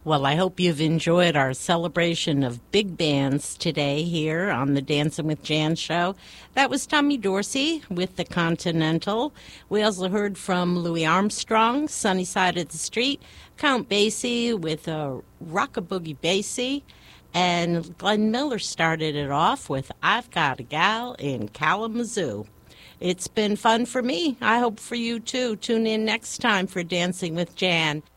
Well, I hope you've enjoyed our celebration of big bands today here on the Dancing with Jan show. That was Tommy Dorsey with the Continental. We also heard from Louis Armstrong, Sunny Side of the Street, Count Basie with a Rock-a-Boogie Basie, and Glenn Miller started it off with I've Got a Gal in Kalamazoo. It's been fun for me. I hope for you too. Tune in next time for Dancing with Jan.